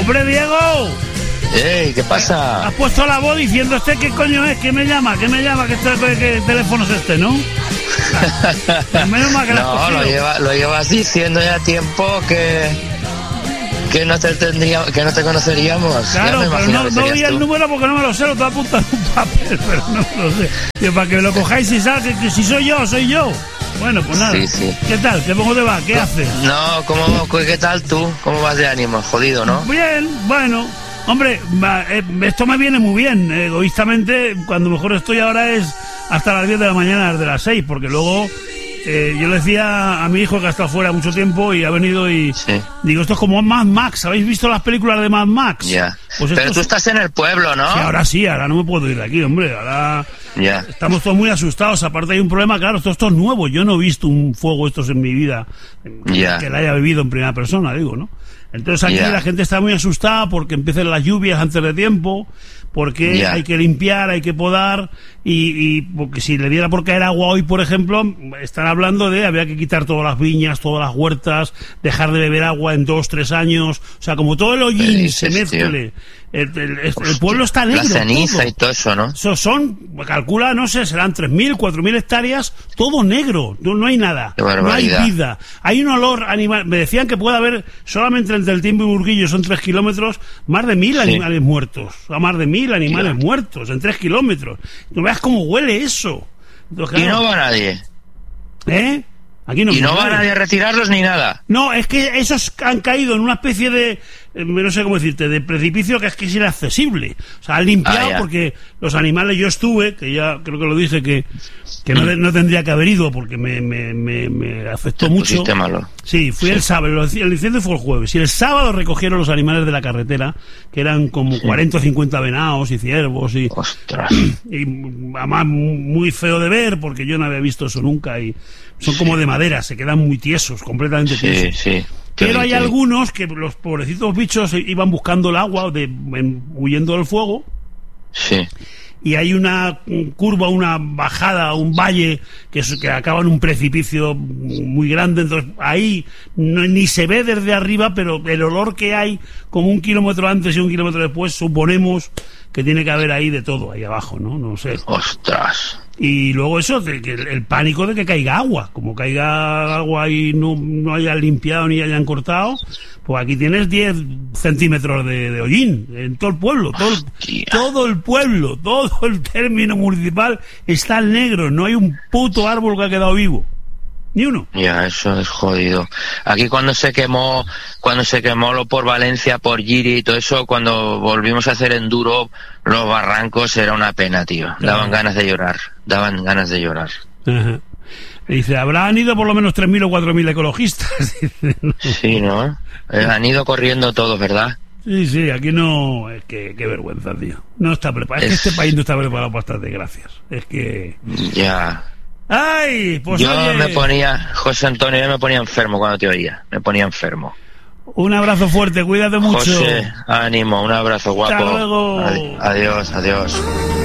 ¡Hombre, Diego! ¡Ey! ¿Qué pasa? Has puesto la voz diciendo qué coño es, que me llama, que ¿qué teléfono es este, ¿no? Menos mal que no, lo llevas diciendo ya tiempo que no te conoceríamos. Claro, pero no vi el número porque no me lo sé, lo te apuntado en un papel, pero no me lo sé. Tío, para que me lo cojáis y sabes que si soy yo. Bueno, pues nada. Sí. ¿Qué tal? ¿Cómo te va? ¿Qué haces? No, ¿qué tal tú? ¿Cómo vas de ánimo? Jodido, ¿no? Bien, bueno. Hombre, esto me viene muy bien. Egoístamente, cuando mejor estoy ahora es hasta las 10 de la mañana, desde las 6, porque luego yo le decía a mi hijo que ha estado fuera mucho tiempo y ha venido y digo, esto es como Mad Max. ¿Habéis visto las películas de Mad Max? Ya. Pues pero tú estás en el pueblo, ¿no? Sí, ahora no me puedo ir de aquí, hombre. Ahora estamos todos muy asustados. Aparte hay un problema, claro, esto es nuevo. Yo no he visto un fuego estos en mi vida que la haya vivido en primera persona, digo, ¿no? Entonces aquí la gente está muy asustada porque empiezan las lluvias antes de tiempo, porque hay que limpiar, hay que podar, y porque si le diera por caer agua hoy, por ejemplo, están hablando de había que quitar todas las viñas, todas las huertas, dejar de beber agua en 2-3 años, o sea, como todo el hollín se mezcle. El pueblo está negro. La ceniza y todo eso, ¿no? Eso calcula, no sé, serán 3.000, 4.000 hectáreas, todo negro, no hay nada, no hay vida. Hay un olor animal, me decían que puede haber, solamente entre el Timbo y Burguillo son 3 kilómetros, más de 1.000 animales muertos, o sea, más de 1.000 animales muertos en 3 kilómetros. No veas cómo huele eso. Entonces, claro, y no va nadie. Aquí no. Y no va nadie a retirarlos ni nada. No, es que esos han caído en una especie de, no sé cómo decirte, de precipicio que es inaccesible. O sea, han limpiado porque los animales, yo estuve, que ya creo que lo dije, que no tendría que haber ido porque me afectó mucho. Malo. Sí, fui el sábado, el incendio fue el jueves, y el sábado recogieron los animales de la carretera, que eran como 40 o 50 venados y ciervos, y además muy feo de ver porque yo no había visto eso nunca, y son como de madera, se quedan muy tiesos, completamente tiesos. Sí. Pero hay algunos que los pobrecitos bichos iban buscando el agua, huyendo del fuego. Sí. Y hay una curva, una bajada, un valle que acaba en un precipicio muy grande, entonces ahí ni se ve desde arriba, pero el olor que hay como 1 kilómetro antes y 1 kilómetro después, suponemos que tiene que haber ahí de todo, ahí abajo, ¿no? No sé. ¡Ostras! Y luego eso, el pánico de que caiga agua, como caiga agua y no hayan limpiado ni hayan cortado, pues aquí tienes 10 centímetros de hollín en todo el pueblo, todo el pueblo, todo el término municipal está en negro, no hay un puto árbol que ha quedado vivo. Ni uno. Ya, eso es jodido. Aquí cuando se quemó lo por Valencia, por Giri y todo eso, cuando volvimos a hacer enduro, los barrancos, era una pena, tío. Daban ganas de llorar. Ajá. Dice, habrán ido por lo menos 3.000 o 4.000 ecologistas. Dice, ¿no? Sí, ¿no? Han ido corriendo todos, ¿verdad? Sí, aquí no... Es que qué vergüenza, tío. No está preparado. Es que este país no está preparado para estas desgracias. Es que... Ya... ¡Ay! Pues José Antonio, yo me ponía enfermo cuando te oía. Me ponía enfermo. Un abrazo fuerte, cuídate mucho. José, ánimo, un abrazo guapo. Hasta luego. Adiós.